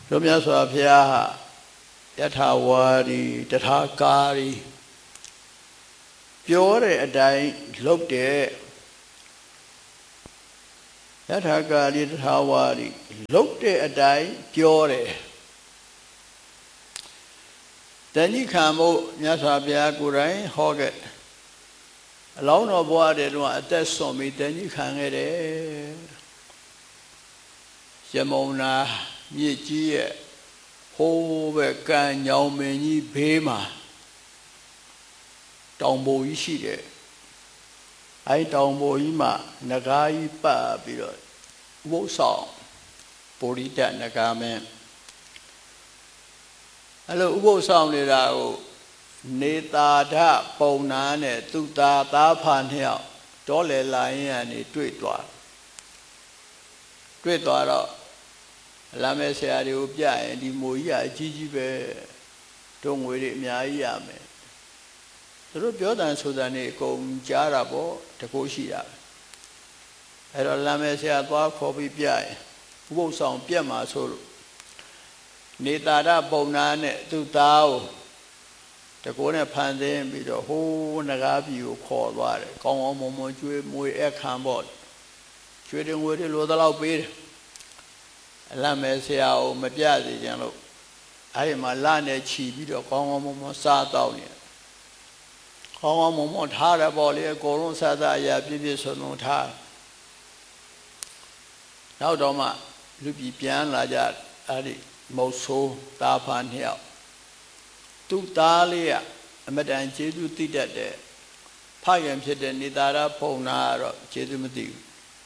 တို့မြတ်စွာဘုရားဟာယထာဝါဒီတထာကာရီပြောတဲ့အတိုင်းလုပ်တဲ့ယထာကာရီတထာဝါဒီလုပ်တဲ့အတိုင်းပြောတယ်တဏှိခံဖို့မြတ်စွာဘုရားကိုယ်တိုင်ဟောခဲ့အလောင်းတော်ဘဝတည်းတော့အသက်ဆုံးပြီးတဏှိခံခဲ့တယ်ယမုန်နာမြစ်ကြီးရဲ့ဟိုးပဲကံညောင်မင်းကြီးဘေးမှာတောင်ပေါ်ကြီးရှိတယ်အဲတောင်ပေါ်ကြီးမှာနဂါးကြီးပတ်ပြီးတော့ဝုတ်ဆောင်ပုရိဒနဂါမင်းအဲ့လိုဥပုသ်ဆောင်နေတာကိုနေသာဓပုံနာနဲ့သူသားဖာနှစ်ယောက်တောလေလာရင်ကနေတွေ့သွားတော့အလမဲဆရာတွေကိုပြရင်ဒီမိုးကြီးကအကြီးကြီးပဲတို့ငွေတွေအများကြီးရမယ်သူတို့ပြောတယ်ဆိုတာနေအကုန်ကြားတာပေါ့တကူရှိတာအဲ့တော့လမ်းမဲဆရာသွားခေါ်ပြီးပြရင်ဥပုသ်ဆောင်ပြက်မှာဆိုလို့နေသာဓပုံနာနဲ့သူသားကိုတကူနဲ့ဖန်ဆင်းပြီးတော့ဟိုးနဂါးပြည်ကိုခေါ်သွားတယ်ကောင်းကောင်းမွန်မွန်ကျွေးမွေအခမ်းပေါ့ကျွေးတယ်ငွေတွေလိုသလောက်ပေးတယ်အလမဲဆရာကိုမပြစေချင်လို့အဲ့ဒီမှာလနဲ့ခြီပြီးတော့ကောင်းကောင်းမွန်မွန်စားတော့နေကောင်းကောင်းမွန်မွန်ထားတယ်ပေါ့လေအကုန်လုံးစားစားအရာပြည့်ပြည့်စုံစုံထားနောက်တော့မှလူပြည်ပြန်လာကြအဲ့ဒီမုတ်ဆိုးသားဖာနှစ်ယောက်သူ့သားလေးကအမတန်ကျေးဇူးသိတတ်တဲ့ဖခင်ဖြစ်တဲ့နေသာရဖုံနာကတော့ကျေးဇူးမသိဘူး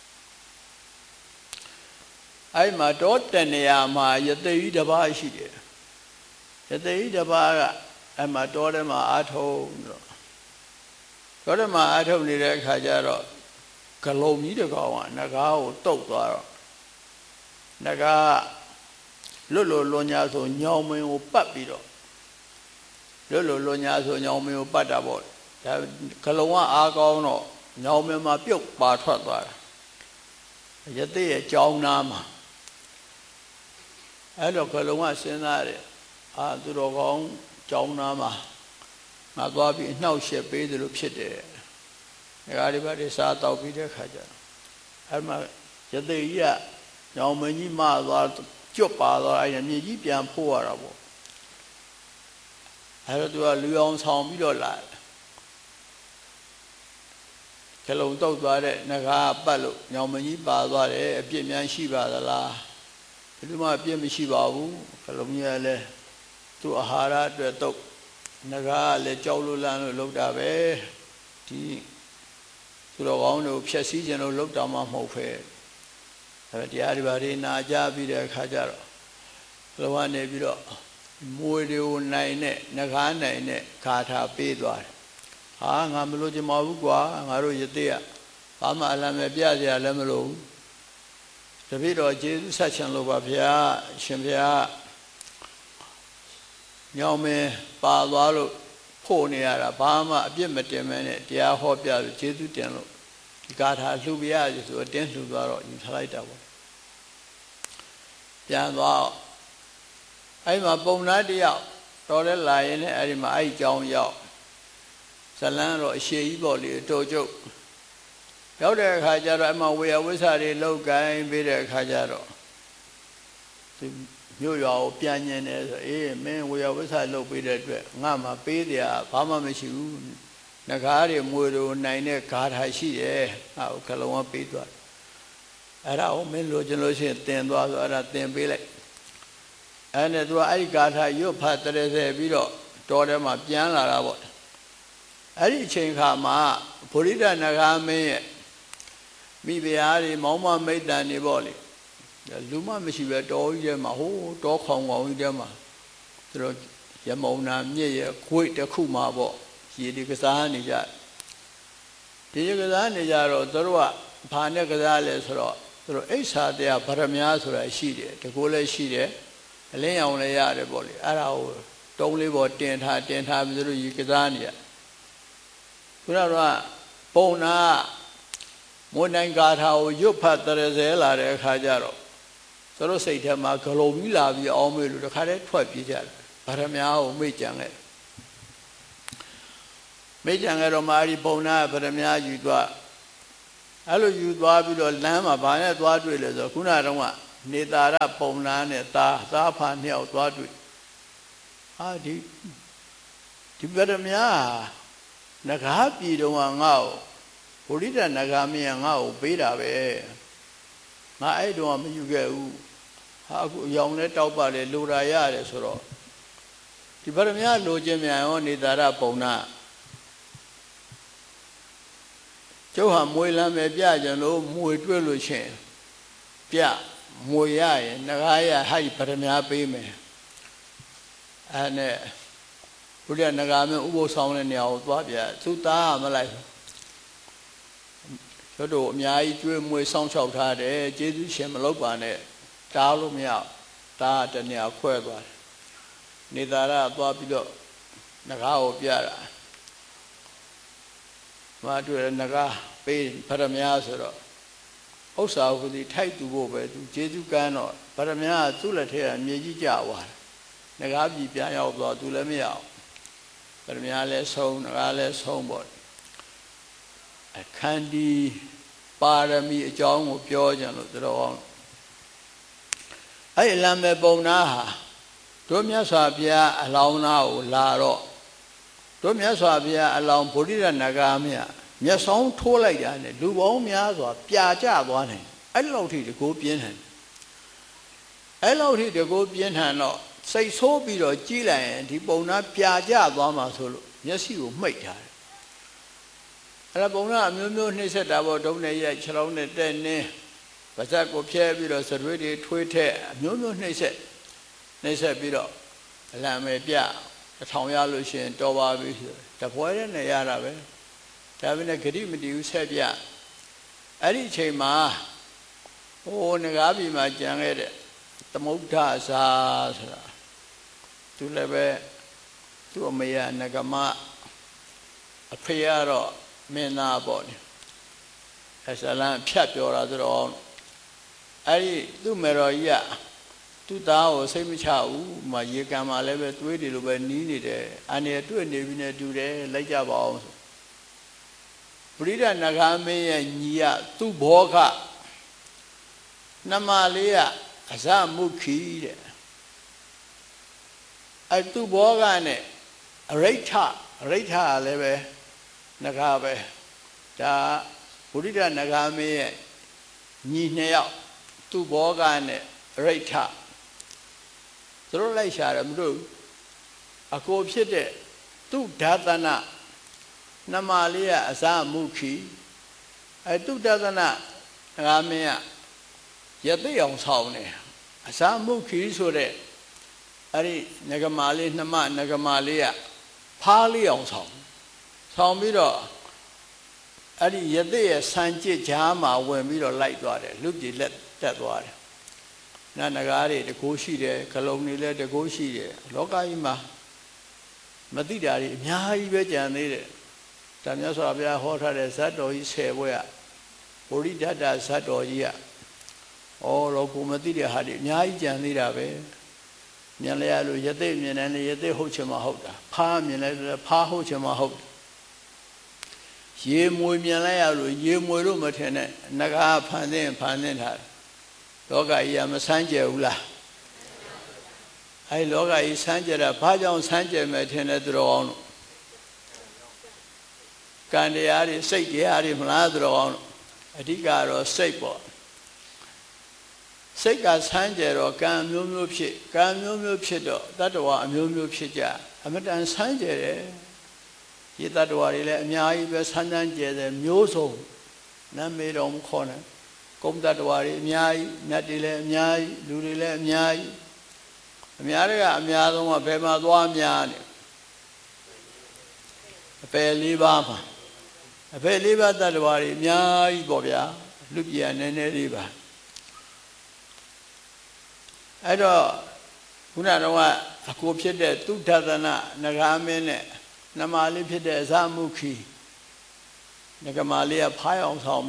အဲ့မှာတောတဏ္ဍာမှာယသိကြီးတစ်ပါးရှိတယ်ယသိကြီးတစ်ပါးကအဲ့မှာတောထဲမှာအာထုံတော့တောထဲမှာအာထုံနေတဲ့အခါကျတော့ဂလုံကြီးတစ်ကောင်ကနဂါးကိုတုတ်သွားတော့နဂါးလွတ်လွန်ညာဆိုညောင်မင်းကိုပတ်ပြီးတော့လွတ်လွန်ညာဆိုညောင်မင်းကိုပတ်တာပေါ့ဒါဂလုံကအားကောင်းတော့ညောင်မင်းမှာပြုတ်ပါထွက်သွားတာယသိရဲ့ကြောင်းနာမှာအဲ့တော့ဂလုံကစဉ်းစားတယ်သူတော်ကောင်းကြောင်းနာမှာငါသွားပြီးနှောက်ရှက်ပေးတယ်လို့ဖြစ်တယ်ငါဒီဘက်တွေစားတောက်ပြီးတဲ့ခါကျအဲ့မှာယသိကြီးကညောင်မင်းကြီးမသွားကျွတ်ပါတော့အဲ့မြေကြီးပြန်ဖို့ရတာပေါ့အဲ့တော့သူကလူအောင်ဆောင်ပြီးတော့လာကလုံတုတ်သွားတဲ့နဂါးပတ်လို့ညောင်မကြီးပါသွားတယ်အပြစ်များရှိပါသလားဘယ်သူမှအပြစ်မရှိပါဘူးကလုံကြီးကလည်းသူ့အာဟာရအတွက်တုတ်နဂါးကလည်းကြောက်လို့လန့်လို့လုပ်တာပဲဒီသူတော်ကောင်းတို့ဖြည့်ဆည်းခြင်းလို့လုပ်တာမှမဟုတ်ပဲအဲ့တရားဒီပါတွေနာကြပြီးတဲ့အခါကျတော့လောကနေပြီးတော့မွေတွေကိုနိုင်နဲ့နဂါးနိုင်နဲ့ခါထားပေးသွားတယ်ဟာငါမလို့ချင်ပါဘူးကွာငါတို့ယသိကဘာမှအလံမပြကြရလည်းမလို့တပည့်တော်ကျေးဇူးဆက်ချင်လို့ပါဗျာရှင်ဗျာညောင်မင်းပါသွားလို့ဖို့နေရတာဘာမှအပြစ်မတင်မဲနဲ့တရားဟောပြလို့ကျေးဇူးတင်လို့ဒီကာထာလှူပြရဆိုတော့တင်းလှူသွားတော့ယူထားလိုက်တာပေါ့ပြန်သွားအဲ့မှာပုံနာတယောက်တော်လဲလာရင်လည်းအဲ့ဒီမှာအဲ့ကြောင်းရောက်ဇလန်းတော့အရှိကြီးပေါ့လေတော်ကျုပ်ရောက်တဲ့အခါကျတော့အမှဝေယဝိဆာတွေလောက်ကိုင်းပြီးတဲ့အခါကျတော့ဒီမြို့ရွာကိုပြန်ညင်တယ်ဆိုအေးမင်းဝေယဝိဆာလောက်ပြီးတဲ့အတွက်ငါမှပေးတယ်ဘာမှမရှိဘူးနဂါးတွေမွေတို့နိုင်တဲ့ဂါထာရှိတယ်ဟာကလုံးဝပေးသွားအဲ့ဒါကိုမင်းလိုချင်လို့ရှိရင်တင်သွားဆိုအဲ့ဒါတင်ပေးလိုက်အဲ့နဲ့သူကအဲ့ဒီဂါထာရွတ်ဖတ်တရစေပြီးတော့တော်ထဲမှာပြန်လာတာပေါ့အဲ့ဒီအချိန်ခါမှာဗုဒ္ဓနဂါမင်းရဲ့မိဖုရားတွေမောင်းမမိတ်တန်နေပေါ့လေလူမမရှိပဲတော်ကြီးထဲမှာဟိုးတောခေါင်ကောင်ကြီးထဲမှာသူတို့ရမုံနာမြစ်ရဲ့ခွေးတစ်ခုမှာပေါ့ရေဒီကစားနေကြဒီကစားနေကြတော့သူတို့ကဘာနဲ့ကစားလဲဆိုတော့သူတို့အိဋ္ဌာတရားဗရမ ्या ဆိုတာရှိတယ်တကူလည်းရှိတယ်အလင်းရောင်လည်းရတယ်ပေါ့လေအဲ့ဒါကိုတုံးလေးပေါ်တင်ထားပြီးသူတို့ရေကစားနေရခုနကပုံနာမွန်နိုင်ဂါထာကိုရွတ်ဖတ်တရစေလာတဲ့အခါကျတော့သူတို့စိတ်ထဲမှာဂလုံးကြီးလာပြီးအောင်မေးလို့တခါတည်းထွက်ပြေးကြတယ်ဗရမ ्या ကိုမေ့ကြံခဲ့မေ့ကြံခဲ့တော့မှအဲ့ဒီပုံနာဗရမ ्या ယူသွားအဲ့လိုယူသွားပြီးတော့လမ်းမှာဘာနဲ့သွားတွေ့လဲဆိုတော့ခုနတုန်းကနေသာရပုံနာနဲ့သားဖာနှစ်ယောက်သွားတွေ့ဟာဒီဗရမ ्या နဂါပြည်တော်ကငါ့ကိုဗုဒ္ဓနဂါမင်းကငါ့ကိုပေးတာပဲငါအဲ့တုန်းကမယူခဲ့ဘူးဟာအခုအယောင်နဲ့တောက်ပါလေလိုရာရတယ်ဆိုတော့ဒီဗရမ ्या လိုချင်မြန်ရောနေသာရပုံနာကျုပ်ဟာမွေလမ်းပဲပြကြလို့မွေတွေ့လို့ရှင်ပြမွေရရင်နဂါရဟိုက်ဗရမ ्या ပေးမယ်အဲ့နဲ့ဘုရားနဂါမင်းဥပုသ်ဆောင်တဲ့နေရာကိုသွားပြသူသားမလိုက်ကျွတ်တို့အများကြီးကျွေးမွေစောင့်ရှောက်ထားတယ်ကျေးဇူးရှင်မလုပ်ပါနဲ့တားလို့မရတားတနေရာခွဲသွားတယ်နေသာရသွားပြီးတော့နဂါကိုပြတာမတွေ့နဂါပေးဗရမ ्या ဆိုတော့ဥစ္စာဟူသည်ထိုက်သူဖို့ပဲသူကျေးဇူးကမ်းတော့ဗရမ ्या သူ့လက်ထဲကမြေကြီးကျသွားတယ်နဂါပြည်ပြန်ရောက်သွားသူလည်းမရအောင်ဗရမ ्या လည်းဆုံးနဂါလည်းဆုံးပေါ့အခန္ဒီပါရမီအကြောင်းကိုပြောကြလို့တော်အောင်အဲ့လမ်းပဲပုံနာဟာတို့မြတ်စွာဘုရားအလောင်းသားကိုလာတော့တို့မြတ်စွာဘုရားအလောင်းဗုဒ္ဓနဂါမြတ်မျက်စောင်းထိုးလိုက်တာနဲ့လူပေါင်းများစွာပြာကျသွားနိုင်အဲ့လောက်ထိတကိုးပြင်းထန်အဲ့လောက်ထိတကိုးပြင်းထန်တော့စိတ်ဆိုးပြီးတော့ကြီးလိုက်ရင်ဒီပုံနာပြာကျသွားမှာဆိုလို့မျက်စိကိုမှိတ်ထားတယ်အဲ့ဒါပုံနာအမျိုးမျိုးနှိမ့်ဆက်တာပေါ့ဒုံနဲ့ရိုက်ခြေလုံးနဲ့တဲ့နင်းပါဇက်ကိုဖျဲပြီးတော့စရွေးတွေထွေးထက်အမျိုးမျိုးနှိမ့်ဆက်ပြီးတော့အလံပဲပြ1000ရလို့ရှိရင်တော်ပါပြီဆိုတပွဲနဲ့ရတာပဲဒါပေမဲ့ဂရိမတီဘူးဆက်ပြအဲ့ဒီအချိန်မှာဟိုငကားပြည်မှာကြံခဲ့တဲ့သမုဒ္ဒဇာဆိုတာသူလည်းပဲသူ့အမေကနဂမအဖေကတော့မင်းသားပေါ့လေအစလန်ဖြတ်ပြောတာဆိုတော့အဲ့ဒီသူ့မေတော်ကြီးကသူ့သားကိုစိတ်မချဘူးမရေကံမှာလည်းပဲတွေးတယ်လို့ပဲနီးနေတယ်အနေတွေ့နေပြီနဲ့တူတယ်လိုက်ကြပါအောင်ဆိုပရိဒနဂါမင်းရဲ့ညီကသူ့ဘောကနမလေးကအဇမုခိတဲ့အဲ့သူ့ဘောကနဲ့အရိဋ္ဌလည်းပဲနဂါပဲဒါပရိဒနဂါမင်းရဲ့ညီနှစ်ယောက်သူ့ဘောကနဲ့အရိဋ္ဌသူတို့လိုက်ရှာတယ်မလို့အကိုဖြစ်တဲ့သူဒါသနနမလေးကအဇမုခိအဲသူဒါသနငါမင်းကရသိအောင်ဆောင်နေအဇမုခိဆိုတဲ့အဲ့ဒီနဂမလေးနှမနဂမလေးကဖားလေးအောင်ဆောင်ပြီးတော့အဲ့ဒီရသိရဲ့ဆန်ကြစ်ကြားမှာဝင်ပြီးတော့လိုက်သွားတယ်လူပြည်လက်တက်သွားတယ်နဂါးတွေတကိုးရှိတယ်ဂလုံးတွေလည်းတကိုးရှိတယ်လောကကြီးမှာမသိတာတွေအများကြီးပဲကြံသေးတယ်ဒါမြတ်စွာဘုရားဟောထားတဲ့ဇတ်တော်ကြီး10ဘွဲ့ကဗောဓိဓတ္တဇတ်တော်ကြီးကတော့ကိုမသိတဲ့ဟာတွေအများကြီးကြံသေးတာပဲမြင်လဲရလို့ယသိမြင်တယ်ယသိဟုတ်ချင်မှဟုတ်တာဖားမြင်လဲဖားဟုတ်ချင်မှဟုတ်ရေမွေမြင်လဲရလို့ရေမွေလို့မထင်နဲ့နဂါဖန်သင်းထားလောကကြီးကမဆန်းကျယ်ဘူးလားအဲလောကကြီးဆန်းကျယ်တာဘာကြောင့်ဆန်းကျယ်မယ်ထင်လဲသူတော်အောင်လို့ကံတရားတွေစိတ်တရားတွေမလားသူတော်အောင်လို့အဓိကတော့စိတ်ပေါ့စိတ်ကဆန်းကျယ်တော့ကံမျိုးမျိုးဖြစ်တော့တတ္တဝါအမျိုးမျိုးဖြစ်ကြအမတန်ဆန်းကျယ်တယ်ဒီတတ္တဝါတွေလည်းအများကြီးပဲဆန်းကျယ်တယ်မျိုးစုံနာမည်တော်မခေါ်နဲ့ကုံတတ္တဝါတွေအများကြီးမြတ်တွေလည်းအများကြီးလူတွေလည်းအများကြီးအများတွေကအများဆုံးကဘယ်မှာသွားများနေအပယ်လေးပါးမှာအပယ်လေးပါးတတ္တဝါတွေအများကြီးပေါ့ဗျာလူပြည်နည်းနည်းလေးပါအဲ့တော့ခုနကအကိုဖြစ်တဲ့သူဒသနနဂါမင်းနဲ့နမလေးဖြစ်တဲ့အဇမုခိနဂမလေးကဖားအောင်ဆောင်ပြီးတော့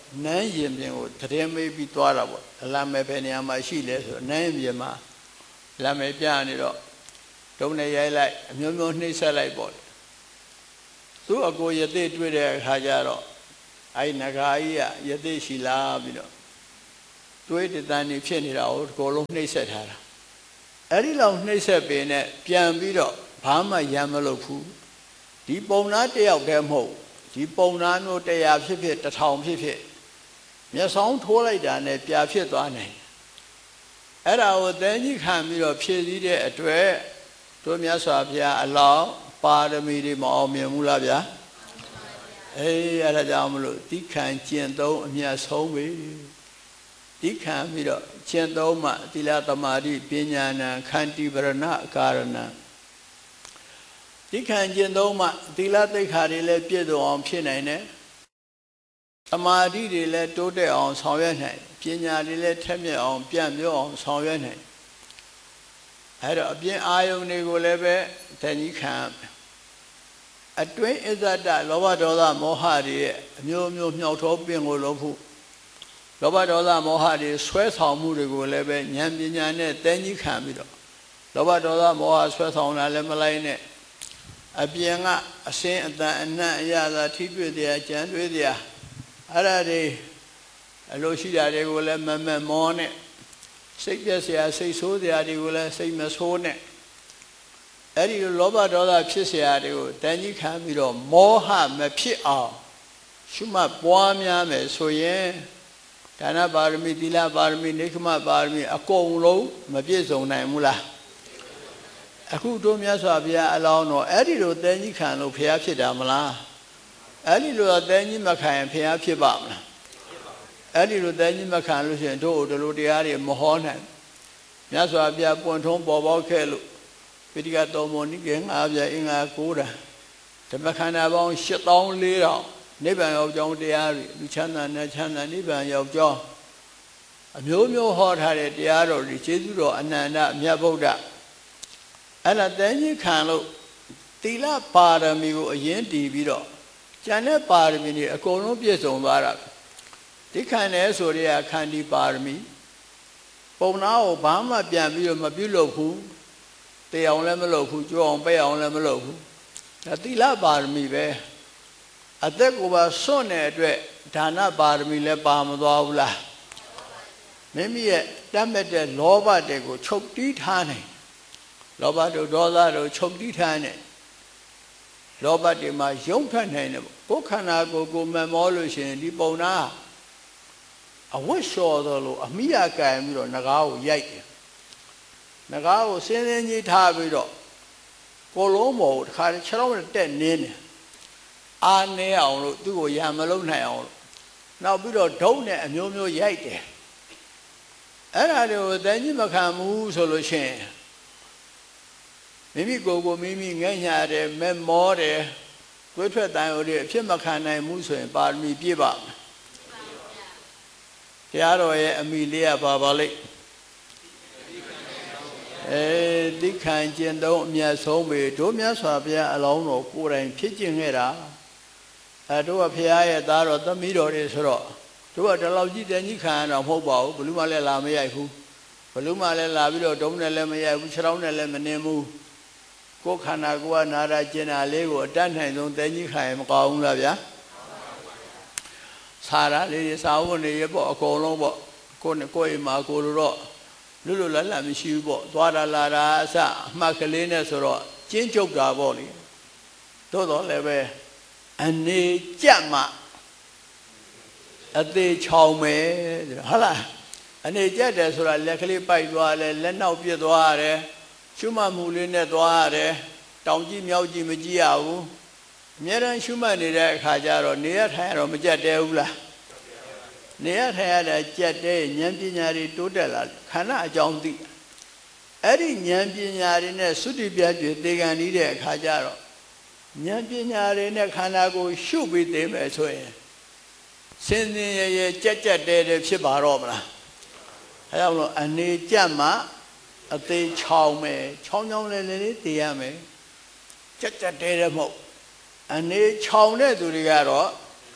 နန်းရင်ပြင်ကိုတရင်မေးပြီးသွားတာပေါ့အလမ်းမဲ့ဘယ်နေရာမှာရှိလဲဆိုနန်းရင်ပြင်မှာလမ်းမဲ့ပြနေတော့ဒုံနဲ့ရိုက်လိုက်အမျိုးမျိုးနှိမ့်ဆက်လိုက်ပေါ့သူ့အကိုရသေးတွေ့တဲ့အခါကျတော့အဲ့နဂါကြီးကရသေးရှိလာပြီးတော့တွေးတန်နေဖြစ်နေတာကိုအကုန်လုံးနှိမ့်ဆက်ထားတာအဲ့ဒီလောက်နှိမ့်ဆက်ပင်နဲ့ပြန်ပြီးတော့ဘာမှရံမလုပ်ဘူးဒီပုံနာတယောက်တည်းမဟုတ်ဒီပုံနာမျိုး100ဖြစ်ဖြစ်1000ဖြစ်ဖြစ်မျက်စောင်းထိုးလိုက်တာနဲ့ပြာဖြစ်သွားနိုင်အဲ့ဒါကိုတန်ကြီးခံပြီးတော့ဖြည့်စည်းတဲ့အတွက်တို့မြတ်စွာဘုရားအလောင်းပါရမီတွေမအောင်မြင်ဘူးလားဗျာအေးအဲ့ဒါကြောင့်မလို့တိခံကျင့်သုံးအမြတ်ဆုံးပဲတိခံပြီးတော့ကျင့်သုံးမှသီလသမာဓိပညာဉာဏ်ခန္တီပရဏအကာရဏတိခံကျင့်သုံးမှသီလသိက္ခာတွေလည်းပြည့်စုံအောင်ဖြစ်နိုင်တယ်သမာဓိတွေလည်းတိုးတက်အောင်ဆောင်ရွက်နိုင်ပညာတွေလည်းထက်မြက်အောင်ပြန့်ပြောအောင်ဆောင်ရွက်နိုင်အဲ့တော့အပြင်အာယုန်တွေကိုလည်းပဲတန်ကြီးခံအတွင်းအစ္ဆဒလောဘဒေါသမောဟတွေရဲ့အမျိုးမျိုးမြောက်ထောပင်ကိုလုံးဖို့လောဘဒေါသမောဟတွေဆွဲဆောင်မှုတွေကိုလည်းပဲဉာဏ်ပညာနဲ့တန်ကြီးခံပြီးတော့လောဘဒေါသမောဟဆွဲဆောင်တာလည်းမလိုက်နဲ့အပြင်ကအစင်းအတန်အနံ့အရသာထိတွေ့တရားကြံတွေ့တရားအဲ့ဒါတွေအလိုရှိတာတွေကိုလည်းမမမောနဲ့စိတ်ပြည့်စရာစိတ်ဆိုးစရာတွေကိုလည်းစိတ်မဆိုးနဲ့အဲ့ဒီလောဘဒေါသဖြစ်စရာတွေကိုတန်ကြီးခံပြီးတော့မောဟမဖြစ်အောင်ရှုမှတ်ပွားများမယ်ဆိုရင်ဒါနပါရမီသီလပါရမီနိက္ခမပါရမီအကုန်လုံးမပြည့်စုံနိုင်ဘူးလားအခုတို့မြတ်စွာဘုရားအလောင်းတော်အဲ့ဒီလိုတန်ကြီးခံလို့ဘုရားဖြစ်တာမလားအဲ့ဒီလိုတန်ကြီးမခံရင်ဘုရားဖြစ်ပါမလားအဲ့ဒီလိုတန်ကြီးမခံလို့ရှိရင်တို့ဒီလိုတရားတွေမဟောနိုင်မြတ်စွာဘုရားပွင့်ထုံးပေါ်ပေါက်ခဲ့လို့ပိဋကတော်မောနိကေ9ပြအင်္ဂါ9ဓမ္မခန္ဓာပေါင်း8400နိဗ္ဗာန်ရောက်ကြောင်းတရားတွေလူချမ်းသာနဲ့ချမ်းသာနိဗ္ဗာန်ရောက်ကြောင်းအမျိုးမျိုးဟောထားတဲ့တရားတော်တွေကျေးဇူးတော်အနန္တမြတ်ဗုဒ္ဓအဲ့ဒါတန်ကြီးခံလို့သီလပါရမီကိုအရင်တည်ပြီးတော့ကျန်တဲ့ပါရမီတွေအကုန်လုံးပြည့်စုံသွားတာဒီခံတယ်ဆိုရခန္တီပါရမီပုံနာကိုဘာမှပြန်ပြီးတော့မပြုလုပ်ဘူးတေအောင်လည်းမလုပ်ဘူးကြွအောင်ပဲ့အောင်လည်းမလုပ်ဘူးဒါသီလပါရမီပဲအသက်ကိုပါစွန့်တဲ့အတွက်ဒါနပါရမီလည်းပါမသွားဘူးလားမိမိရဲ့တတ်မဲ့တဲ့လောဘတွေကိုချုပ်တီးထားနိုင်လောဘတို့ဒေါသတို့ချုပ်တီးထားနိုင်လောဘတွေမှာယုံထွက်နိုင်တယ်ကိုယ်ခန္ဓာကိုမမောလို့ရှိရင်ဒီပုံနာအဝတ်လျှော်တော်လို့အမိယကံပြီးတော့ငကားကိုရိုက်တယ်ငကားကိုစင်းစင်းကြီးထားပြီးတော့ကိုလုံးပေါ်ကိုတစ်ခါခြေထောက်နဲ့တက်နင်းတယ်အာနေအောင်လို့သူ့ကိုရံမလုံးနိုင်အောင်လို့နောက်ပြီးတော့ဒုံနဲ့အမျိုးမျိုးရိုက်တယ်အဲ့ဒါတွေကိုတန်ကြီးမခံဘူးဆိုလို့ရှိရင်မိမိကိုယ်မိမိငဲ့ညာတယ်မဲမောတယ်သွေးထွက်တန်ရုံတွေအဖြစ်မခံနိုင်ဘူးဆိုရင်ပါရမီပြည့်ပါမယ်တရားတော်ရဲ့အမိလေးကပါလိမ့်တိခံကျင့်သုံးအမြတ်ဆုံးပဲတို့မြတ်စွာဘုရားအလောင်းတော်ကိုယ်တိုင်ဖြစ်ကျင့်ခဲ့တာတို့ကဘုရားရဲ့သားတော်သမီးတော်တွေဆိုတော့တို့ကဒီလောက်ကြီးတန်ကြီးခံရတာမဟုတ်ပါဘူးဘလူးမလည်းလာမရိုက်ဘူးဘလူးမလည်းလာပြီးတော့ဒုံးနဲ့လည်းမရိုက်ဘူးခြေထောက်နဲ့လည်းမနှင်းဘူးကိုယ်ခန္ဓာကိုယ်ကနာတာကျင်တာလေးကိုအတတ်နိုင်ဆုံးတန်ကြီးခံရင်မကောင်းဘူးလားဗျာစာရလေးတွေစာဝတ်နေရပေါ့အကုန်လုံးပေါ့ကိုယ်အိမ်မှာကိုလိုတော့လွတ်လွတ်လပ်လပ်မရှိဘူးပေါ့သွားတာလာတာအစအမှတ်ကလေးနဲ့ဆိုတော့ကျင်းကျုပ်တာပေါ့လေသို့တော်လည်းပဲအနေကြက်မှအသေးချောင်မယ်ဟုတ်လားအနေကြက်တယ်ဆိုတာလက်ကလေးပိုက်သွားတယ်လက်နောက်ပြစ်သွားရတယ်ရှုမှတ်မှုလေးနဲ့သွားရတယ်တောင်ကြည့်မြောက်ကြည့်မကြည့်ရဘူးအများရန်ရှုမှတ်နေတဲ့အခါကျတော့နေရထိုင်ရတော့မကြက်တဲဘူးလားနေရထိုင်ရတာကြက်တဲဉာဏ်ပညာတွေတိုးတက်လာခန္ဓာအကြောင်းသိအဲ့ဒီဉာဏ်ပညာတွေနဲ့သုတိပြကျွေသေကံဤတဲ့အခါကျတော့ဉာဏ်ပညာတွေနဲ့ခန္ဓာကိုရှုပြီးသိမယ်ဆိုရင်စင်စင်ရရကြက်ကြက်တဲတဲဖြစ်ပါတော့မလားအဲကြောင့်လို့အနေကြက်မှအသေးချောင်းမယ်ချောင်းချောင်းလေးလေးသိရမယ်ကြက်ကြက်တဲတဲမဟုတ်အနေချောင်းတဲ့သူတွေကတော့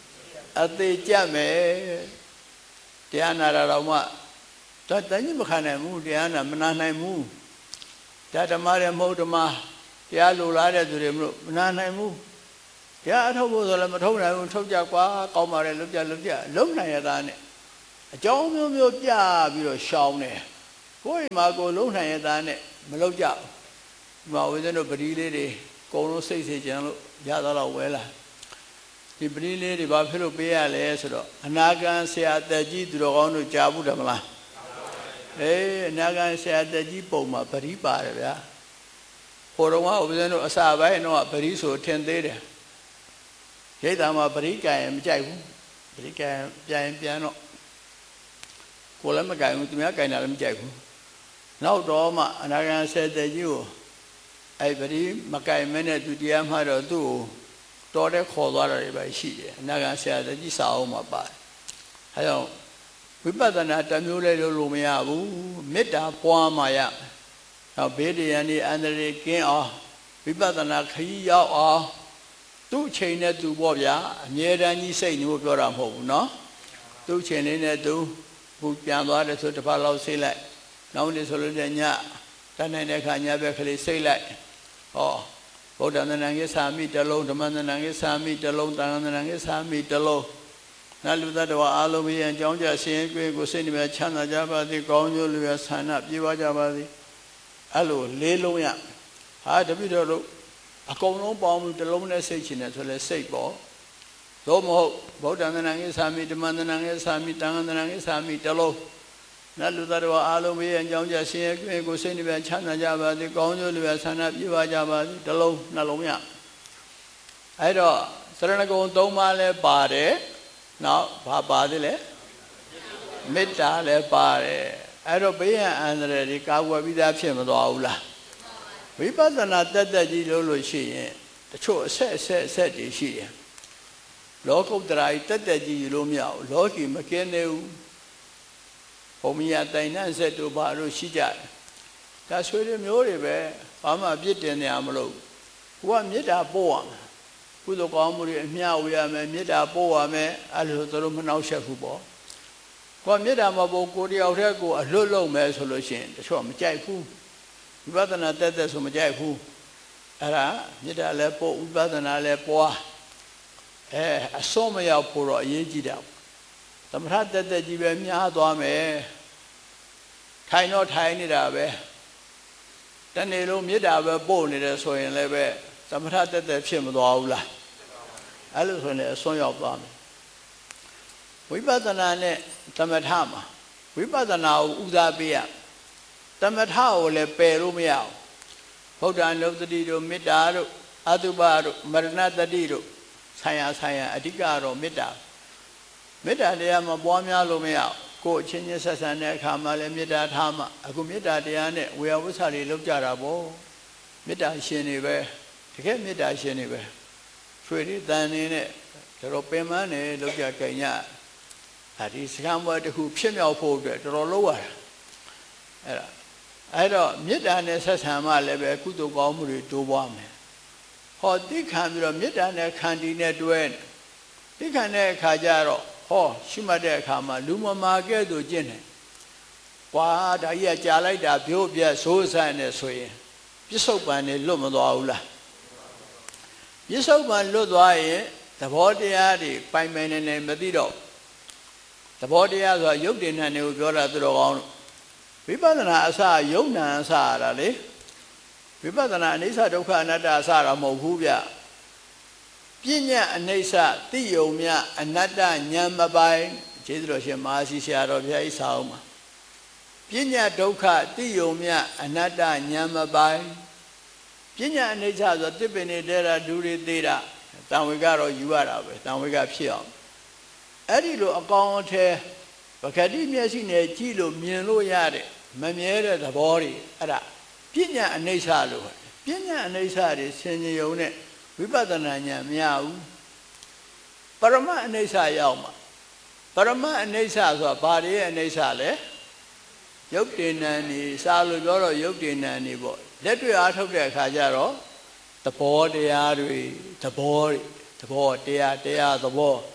အသေးကြမယ်တရားနာတာတော့မှတန်ကြီးမခံနိုင်ဘူးတရားနာမနာနိုင်ဘူးဒါဓမ္မရဲ့မဟုတ်ဓမ္မတရားလိုလားတဲ့သူတွေမလို့မနာနိုင်ဘူးတရားအထုတ်ဖို့ဆိုလည်းမထုတ်နိုင်ဘူးထုတ်ကြကွာကောင်းပါတယ်လုပ်ကြလုံနိုင်ရတာနဲ့အကြောင်းမျိုးမျိုးပြပြီးတော့ရှောင်းတယ်ကိုယ်မှာကိုလုံနိုင်ရတာနဲ့မလုပ်ကြဘူးဒီမှာဝိဇ္ဇတို့ပတိလေးတွေအကုန်လုံးစိတ်စေချင်လို့ရတော့ဝဲလာဒီပတိလေးတွေဘာဖြစ်လို့ပေးရလဲဆိုတော့အနာဂံဆရာတက်ကြီးသူတော်ကောင်းတို့ကြားဘူးတယ်မလားအနာဂံဆရာတက်ကြီးပုံမှာပတိပါတယ်ဗျာဟိုတော့ဝိဇ္ဇတို့အစာပိုင်းတော့ပတိဆိုထင်သေးတယ်ရိတ်တာမှာပရိကံမကြိုက်ဘူးပရိကံပြန်တော့ကိုလည်းမကြိုက်ဘူးသူများကြိုက်တာလည်းမကြိုက်ဘူးနောက်တော့မှအနာဂံဆယ်တကြီးကိုအဲ့ပရိမကြိုက်မဲနဲ့သူတရားမှတော့သူ့ကိုတော်တဲ့ခေါ်သွားတာတွေပဲရှိတယ်အနာဂံဆယ်တကြီးစာအုပ်မှာပါတယ်အဲကြောင့်ဝိပဿနာတစ်မျိုးလည်းလို့မရဘူးမေတ္တာပွားမှရနောက်ဘေးတရားနေအန္တရာယ်ကင်းအောင်ဝိပဿနာခရီးရောက်အောင်သူ့ချိန်နဲ့သူပေါ့ဗျာအမြဲတမ်းကြီးစိတ်လို့ပြောတာမဟုတ်ဘူးเนาะသူ့ချိန်လေးနဲ့သူခုပြန်သွားတယ်ဆိုတစ်ပတ်လောက်စိတ်လိုက်နောက်နေ့ဆိုလို့ညတန်းနိုင်တဲ့ခါညဘက်ကလေးစိတ်လိုက်ဟောဗုဒ္ဓံသဏ္ဍာန်ကိသာမိတစ်လုံးဓမ္မသဏ္ဍာန်ကိသာမိတစ်လုံးသံဃာသဏ္ဍာန်ကိသာမိတစ်လုံးနတ်လူသားတော်အားလုံးရဲ့အကြောင်းကြဆင်းရဲကိုစိတ်နှပြချမ်းသာကြပါစေကောင်းကျိုးလူရဆန္ဒပြေဝကြပါစေအဲ့လိုလေးလုံးရဟာတပိတော်တို့အကုန်လုံးပေါင်းပြီးတစ်လုံးနဲ့စိတ်ချင်တယ်ဆိုလဲစိတ်ပေါ့သို့မဟုတ်ဗုဒ္ဓံသဏ္ဍာန်ကိသာမိဓမ္မသဏ္ဍာန်ကိသာမိတန်ခါသဏ္ဍာန်ကိသာမိတစ်လုံးနတ်လူသားတော်အားလုံးရဲ့အကြောင်းကြဆင်းရဲကိုစိတ်နှပြချမ်းသာကြပါစေကောင်းကျိုးလူရဆန္ဒပြေဝကြပါစေတစ်လုံးနှလုံးရအဲ့တော့သရဏဂုံ၃ပါးလဲပါတယ်နောက်ဘာပါသေးလဲမေတ္တာလည်းပါတယ်အဲ့တော့ဘေးရန်အန္တရာယ်တွေကာကွယ်ပြီးသားဖြစ်မသွားဘူးလားဝိပဿနာတက်ကြီးလို့ရှိရင်တချို့အဆက်တွေရှိတယ်လောကုတ္တရာတက်ကြီးလို့မရဘူးလောကီမကင်းနေဘူးဘုံမရတိုင်နှံ့ဆက်တို့ဘာလို့ရှိကြတယ်ဒါဆွေတွေမျိုးတွေပဲဘာမှပြစ်တင်နေရမလို့ကိုကမေတ္တာပို့ရမယ်ကုသိုလ်ကောင်းမှုတွေအမျှဝေရမယ်မေတ္တာပို့ရမယ်အဲ့လိုသူတို့မနှောက်ယှက်ဘူးပေါ့ကိုမေတ္တာမပို့ကိုတယောက်တည်းကိုအလွတ်လုံးမယ်ဆိုလို့ရှိရင်တချို့မကြိုက်ဘူးဝိပဿနာတက်ဆိုမကြိုက်ဘူးအဲ့ဒါမေတ္တာလည်းပို့ဝိပဿနာလည်းပွားအစွန်းမရောက်ဖို့တော့အရေးကြီးတာသမထတက်ကြီးပဲများသွားမယ်ထိုင်တော့ထိုင်နေတာပဲတနေ့လုံးမေတ္တာပဲပို့နေတယ်ဆိုရင်လည်းပဲသမထတက်ဖြစ်မသွားဘူးလားအဲ့လိုဆိုရင်အစွန်းရောက်သွားမယ်ဝိပဿနာနဲ့သမထမှာဝိပဿနာကိုဦးစားပေးရသမထကိုလည်းပယ်လို့မရဘူးဗုဒ္ဓံလုတ္တိတို့မေတ္တာတို့အတုပတို့မရဏတတိတို့ဆိုင်ရာအဓိကတော့မေတ္တာတရားမှာပွားများလို့မရဘူးကိုယ်အချင်းချင်းဆက်ဆံတဲ့အခါမှာလည်းမေတ္တာထားမှအခုမေတ္တာတရားနဲ့ဝေယဝိဆာတွေလောက်ကြတာပေါ့မေတ္တာရှင်တွေပဲတကယ်မေတ္တာရှင်တွေပဲဆွေတွေတန်နေနဲ့တော်ပင်မနဲ့လောက်ကြကြင်ညဒီစကံဘွယ်တစ်ခုဖြစ်မြောက်ဖို့အတွက်တော်တော်လောက်ရတာအဲ့တော့မေတ္တာနဲ့ဆက်ဆံမှလည်းပဲကုသိုလ်ကောင်းမှုတွေတိုးပွားမယ်ဟောတိခံပြီးတော့မေတ္တာနဲ့ခန္တီနဲ့တွဲတိခံတဲ့အခါကျတော့ဟောရှိမှတ်တဲ့အခါမှာလူမမာကဲ့သို့ကျင့်တယ်။ကွာဒါကြီးကကြာလိုက်တာပြို့ပြက်ဆိုးဆန်းနေဆိုရင်ပြစ္ဆုတ်ပံနေလွတ်မသွားဘူးလား။ပြစ္ဆုတ်ပံလွတ်သွားရင်သဘောတရားတွေပိုင်နေမသိတော့သဘောတရားဆိုတာယုတ်တင်နှံတွေကိုပြောတာသူတော်ကောင်းလို့ဝိပဿနာအစယုံနာအစရတာလေဝိပဿနာအနိစ္စဒုက္ခအနတ္တအစတာမဟုတ်ဘူးဗျပညာအနိစ္စသိယုံမြအနတ္တဉာဏ်မပိုင်ကျေးဇူးတော်ရှင်မဟာစီဆရာတော်ဘုရားဤစာအုပ်မှာပညာဒုက္ခသိယုံမြအနတ္တဉာဏ်မပိုင်ပညာအနိစ္စဆိုတစ်ပင်နေတဲ့တာဒူတွေသေးတာတန်ဝေကတော့ယူရတာပဲတန်ဝေကဖြစ်အောင်အဲ့ဒီလိုအကောင်အထည်ပကတိမျက်စိနဲ့ကြည့်လို့မြင်လို့ရတဲ့မမြဲတဲ့သဘောတွေအဲ့ဒါပညာအနိစ္စလို့ပညာအနိစ္စတွေဆင်ញုံနဲ့ဝိပဿနာဉာဏ်မရဘူးပရမအနိစ္စရောက်မှာပရမအနိစ္စဆိုတာဘာတွေရဲ့အနိစ္စလဲယုတ်တေနံနေစာလို့ပြောတော့ယုတ်တေနံနေပေါ့လက်တွေ့အားထုတ်တဲ့အခါကျတော့သဘောတရားတွေသဘောတရားသဘော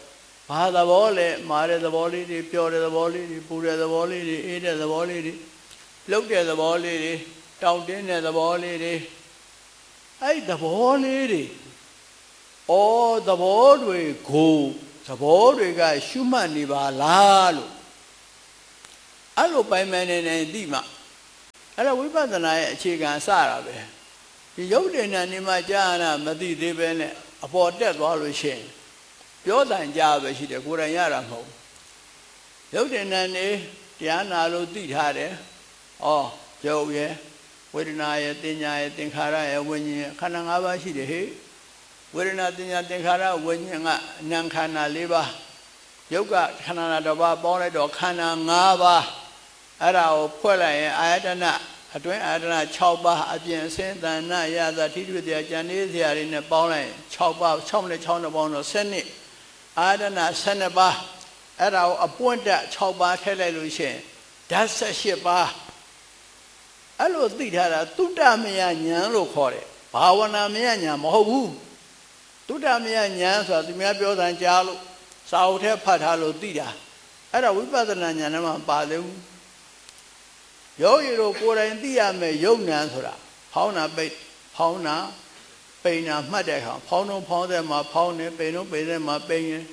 ဘာသဘောလဲမာတဲ့သဘောလေးတွေပျော်တဲ့သဘောလေးတွေပူတဲ့သဘောလေးတွေအေးတဲ့သဘောလေးတွေလှုပ်တဲ့သဘောလေးတွေတောင့်တင်းတဲ့သဘောလေးတွေအဲ့သဘောလေးတွေသဘောတွေကိုသဘောတွေကရှုမှတ်နေပါလားလို့အဲ့လိုပိုင်ပိုင်နေနေသိမှအဲ့ဒါဝိပဿနာရဲ့အခြေခံစတာပဲဒီယုတ်တဲ့နာနေမှကြာနာမသိသေးပဲနဲ့အပေါ်တက်သွားလို့ရှိရင်ပြောတန်ကြပဲရှိတယ်ကိုယ်တိုင်ရတာမဟုတ်ရုပ်တင်နေတရားနာလို့သိထားတယ်ရုပ်ရဲ့ဝေဒနာရဲ့တင်ညာရဲ့သင်္ခါရရဲ့ဝိညာဉ်ရဲ့ခန္ဓာ၅ပါးရှိတယ်ဟဲ့ဝေဒနာတင်ညာသင်္ခါရဝိညာဉ်ကနာမ်ခန္ဓာ၄ပါးရုပ်ကခန္ဓာတစ်ပါးပေါင်းလိုက်တော့ခန္ဓာ၅ပါးအဲ့ဒါကိုဖွဲ့လိုက်ရင်အာယတနာအတွင်းအာယတနာ6ပါးအပြင်အစင်းတဏ္ဍရသထိတွေ့တရားဉာဏ်လေးစရာတွေနဲ့ပေါင်းလိုက်6ပါး6နဲ့6နဲ့ပေါင်းတော့7နှစ်အာရဏ12ပါးအဲ့ဒါကိုအပွင့်တက်6ပါးထည့်လိုက်လို့ရှိရင်ဓာတ်18ပါးအဲ့လိုသိထားတာသုတ္တမယဉာဏ်လို့ခေါ်တယ်ဘာဝနာမယဉာဏ်မဟုတ်ဘူးသုတ္တမယဉာဏ်ဆိုတာသူများပြောတာကြားလို့စာအုပ်ထဲဖတ်ထားလို့သိတာအဲ့ဒါဝိပဿနာဉာဏ်နဲ့မှပါသေးဘူးယောဂီတို့ကိုယ်တိုင်သိရမယ်ယုံဉာဏ်ဆိုတာဖောင်းတာပိတ်ဖောင်းတာပိန်တာမှတ်တဲ့အခါဖောင်းတော့ဖောင်းတဲ့မှာဖောင်းနေပိန်တော့ပိန်တဲ့မှာပိန်ရင်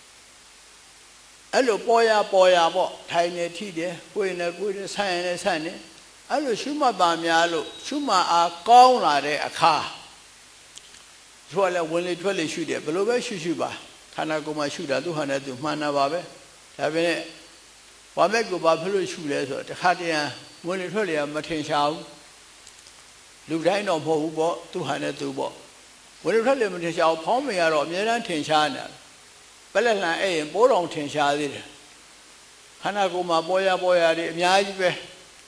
အဲ့လိုပေါ်ရပေါ့ထိုင်နေထိတယ်ကိုယ်နဲ့ကိုယ်နဲ့ဆိုင်နေဆိုင်နေအဲ့လိုရှုမှတ်ပါများလို့ရှုမှတ်အားကောင်းလာတဲ့အခါသူကလည်းဝင်လေထွက်လေရှုတယ်ဘယ်လိုပဲရှုပါခန္ဓာကိုယ်မှာရှုတာသူဟာနဲ့သူမှန်တာပါပဲဒါပေမဲ့ဝါမက်ကိုဘာဖြစ်လို့ရှုလဲဆိုတော့တခါတည်းဝင်လေထွက်လေကမထင်ရှားဘူးလူတိုင်းတော့မဟုတ်ဘူးပေါ့သူဟာနဲ့သူပေါ့ဝင်လေထွက်လေမထင်ရှားဘူးဖောင်းမရတော့အများအားထင်ရှားနေတာပလက်လန်အဲ့ရင်ပိုးတော်ထင်ရှားသေးတယ်ခန္ဓာကိုယ်မှာပေါ်ရတွေအများကြီးပဲ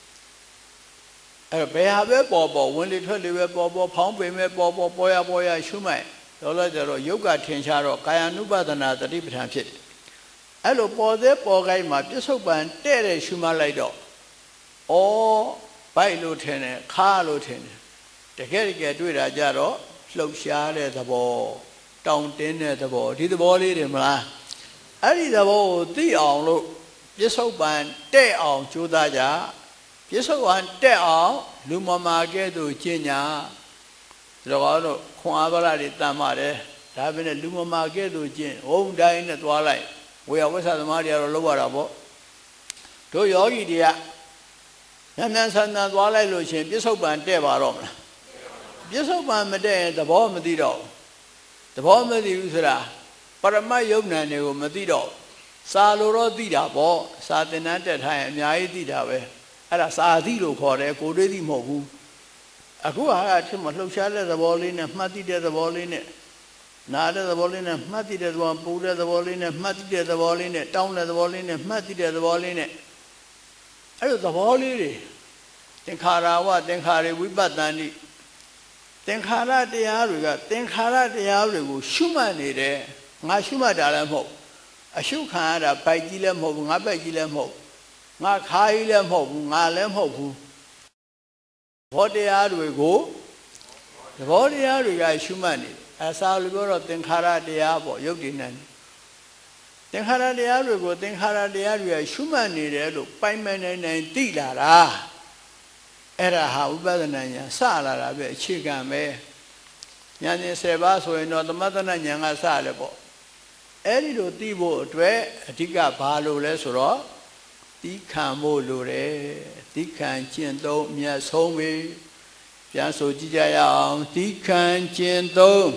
အဲ့ဘယ်ဟာပဲပေါ်ဝင်လေထွက်လေပဲပေါ်ဖောင်းပေမဲ့ပေါ်ရရှုမှတ်တော့လည်းတော့ယုတ်ကထင်ရှားတော့ကာယ ानु ပဒနာတတိပဋ္ဌာန်ဖြစ်တယ်အဲ့လိုပေါ်သေးပေါ်ကိုင်းမှာပြစ္ဆုတ်ပံတဲ့တဲ့ရှုမှတ်လိုက်တော့ဘိုက်လို့ထင်တယ်ခါလို့ထင်တယ်တကယ်တွေ့တာကြတော့လှုပ်ရှားတဲ့သဘောတောင့်တင်းတဲ့သဘောဒီသဘောလေးတွေမလားအဲ့ဒီသဘောကိုသိအောင်လို့ပြစ္ဆုတ်ပံတဲ့အောင်ကြိုးစားကြပြစ္ဆုတ်ပံတဲ့အောင်လူမမာကဲ့သို့ကျင့်ညာတို့ခွန်အားပါရတွေတန်ပါတယ်ဒါပဲနဲ့လူမမာကဲ့သို့ကျင့်ဝုံတိုင်းနဲ့သွားလိုက်ဝေယဝိသသမားတွေကတော့လောက်ရတာပေါ့တို့ယောဂီတွေကမြန်ဆန်သွားလိုက်လို့ရှင်ပြစ္ဆုတ်ပံတဲ့ပါတော့မလားပြစ္ဆုတ်ပံမတဲ့ရင်သဘောမသိတော့သဘောမသိဘူးဆိုတာပရမတ်ယုံဉာဏ်တွေကိုမသိတော့စာလိုတော့သိတာပေါ့စာသင်တန်းတက်ထားရင်အများကြီးသိတာပဲအဲ့ဒါစာသိလို့ခေါ်တယ်ကိုတွေးသိမဟုတ်ဘူးအခုဟာအထင်မလှုပ်ရှားတဲ့သဘောလေးနဲ့မှတ်သိတဲ့သဘောလေးနဲ့နားတဲ့သဘောလေးနဲ့မှတ်သိတဲ့သဘောပူတဲ့သဘောလေးနဲ့မှတ်သိတဲ့သဘောလေးနဲ့တောင်းတဲ့သဘောလေးနဲ့မှတ်သိတဲ့သဘောလေးနဲ့အဲ့လိုသဘောလေးတွေသင်္ခါရဝသင်္ခါရဝိပဿနာနိသင်္ခါရတရားတွေကသင်္ခါရတရားတွေကိုရှုမှတ်နေတယ်ငါရှုမှတ်တာလည်းမဟုတ်အရှုခံရတာဘိုက်ကြီးလည်းမဟုတ်ဘူးငါဘက်ကြီးလည်းမဟုတ်ငါခါကြီးလည်းမဟုတ်ဘူးငါလည်းမဟုတ်ဘူးဘောတရားတွေကိုသဘောတရားတွေကရှုမှတ်နေတယ်အစာလိုပြောတော့သင်္ခါရတရားပေါ့ယုတ်တည်နေသင်္ခါရတရားတွေကိုသင်္ခါရတရားတွေကရှုမှတ်နေတယ်လို့ပိုင်ပိုင်နိုင်သိလာတာအဲ့ဒါဟာဥပဒနာဉာဏ်စလာတာပဲအခြေခံပဲဉာဏ်ရှင်10ပါးဆိုရင်တော့သမထနာဉာဏ်ကစလဲပေါ့အဲ့ဒီလိုသိဖို့အတွက်အဓိကဘာလို့လဲဆိုတော့သီခံဖို့လိုတယ်သီခံကျင့်သုံးမြတ်ဆုံးပဲပြန်ဆိုကြည့်ကြရအောင်သီခံကျင့်သုံး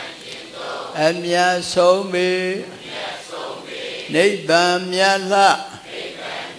အမြတ်ဆုံးပဲနိဗ္ဗာန်မြတ်လှ